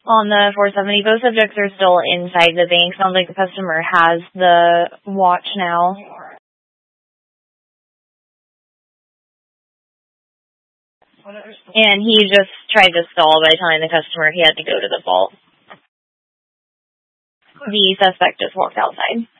On the 470, both subjects are still inside the bank. Sounds like the customer has the watch now. And he just tried to stall by telling the customer he had to go to the vault. The suspect just walked outside.